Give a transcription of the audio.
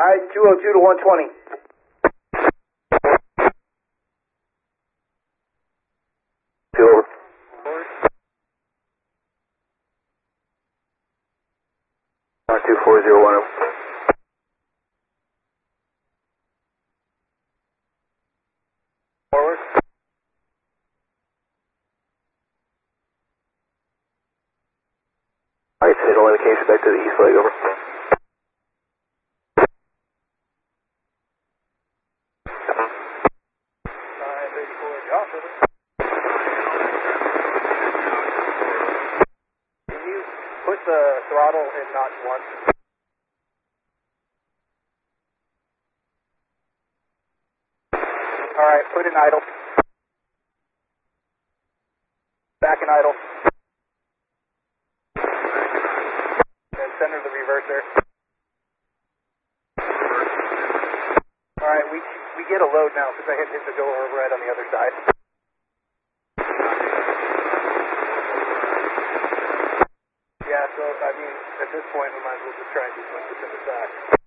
Alright, 202 to 120. Over. 24010. Forward. Alright, signal indication back to the east leg, over. Can you put the throttle in notch 1? Alright, put in idle. Back in idle. And center the reverser. Alright, we get a load now because I hit the go override on the other side. Yeah, so I mean, at this point we might as well just try and do something to the side.